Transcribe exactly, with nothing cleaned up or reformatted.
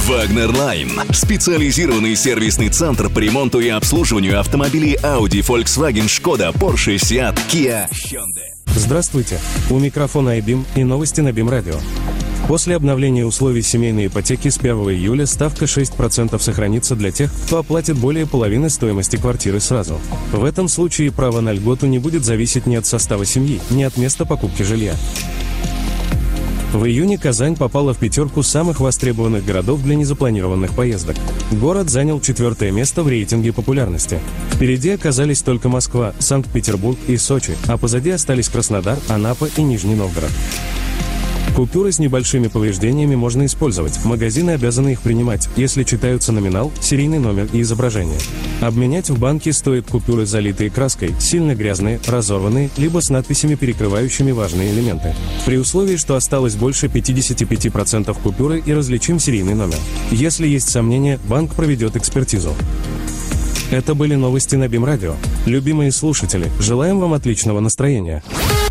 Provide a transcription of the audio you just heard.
Wagner Line – специализированный сервисный центр по ремонту и обслуживанию автомобилей Audi, Volkswagen, Skoda, Porsche, Seat, Kia, Hyundai. Здравствуйте, у микрофона iBeam и новости на BeamRadio. После обновления условий семейной ипотеки с первого июля ставка шесть процентов сохранится для тех, кто оплатит более половины стоимости квартиры сразу. В этом случае право на льготу не будет зависеть ни от состава семьи, ни от места покупки жилья. В июне Казань попала в пятерку самых востребованных городов для незапланированных поездок. Город занял четвертое место в рейтинге популярности. Впереди оказались только Москва, Санкт-Петербург и Сочи, а позади остались Краснодар, Анапа и Нижний Новгород. Купюры с небольшими повреждениями можно использовать. Магазины обязаны их принимать, если читаются номинал, серийный номер и изображение. Обменять в банке стоит купюры, залитые краской, сильно грязные, разорванные, либо с надписями, перекрывающими важные элементы. При условии, что осталось больше пятьдесят пять процентов купюры и различим серийный номер. Если есть сомнения, банк проведет экспертизу. Это были новости на BeamRadio. Любимые слушатели, желаем вам отличного настроения.